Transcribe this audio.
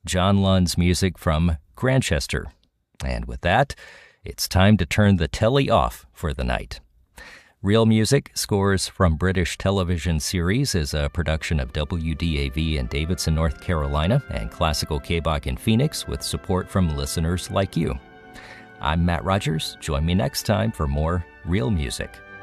John Lund's music from Grantchester. And with that, it's time to turn the telly off for the night. Real Music, Scores from British Television Series is a production of WDAV in Davidson, North Carolina, and Classical KBOC in Phoenix with support from listeners like you. I'm Matt Rogers. Join me next time for more Real Music.